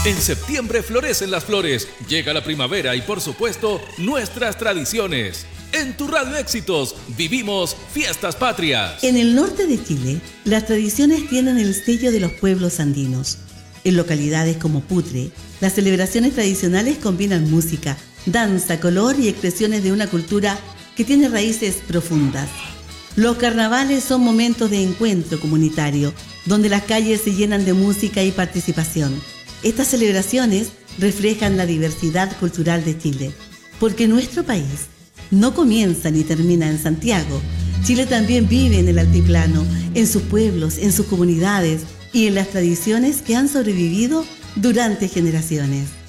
En septiembre florecen las flores, llega la primavera y por supuesto nuestras tradiciones. En tu Radio Éxitos vivimos Fiestas Patrias. En el norte de Chile, las tradiciones tienen el sello de los pueblos andinos. En localidades como Putre, las celebraciones tradicionales combinan música, danza, color y expresiones de una cultura que tiene raíces profundas. Los carnavales son momentos de encuentro comunitario, donde las calles se llenan de música y participación. Estas celebraciones reflejan la diversidad cultural de Chile, porque nuestro país no comienza ni termina en Santiago. Chile también vive en el altiplano, en sus pueblos, en sus comunidades y en las tradiciones que han sobrevivido durante generaciones.